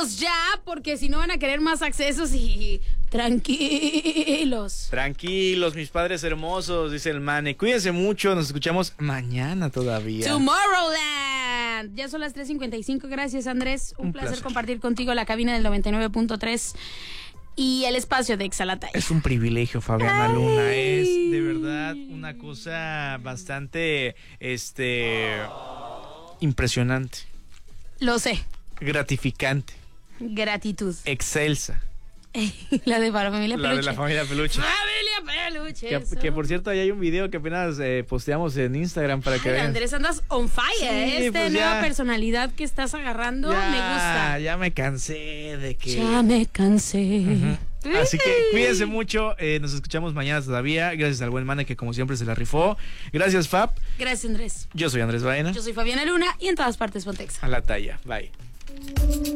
vámonos ya, porque si no van a querer más accesos y tranquilos. Tranquilos, mis padres hermosos, dice el Mane. Cuídense mucho, nos escuchamos mañana todavía. Tomorrowland. Ya son las 3:55. Gracias, Andrés. Un placer compartir contigo la cabina del 99.3 y el espacio de Exalataya. Es un privilegio, Fabiana Luna. Es de verdad una cosa bastante impresionante. Lo sé. Gratificante. Gratitud. Excelsa. La de la familia Peluche. La de la familia Peluche. Familia Peluche. Que por cierto, ahí hay un video que apenas posteamos en Instagram para que vean. Andrés, andas on fire. Sí, pues nueva ya. personalidad que estás agarrando me gusta. Ya me cansé de que... Ya me cansé. Uh-huh. Así que cuídense mucho, nos escuchamos mañana todavía. Gracias al buen Mane que como siempre se la rifó. Gracias, Fab. Gracias, Andrés. Yo soy Andrés Baena. Yo soy Fabiana Luna y en todas partes Pontexa. A la talla, bye.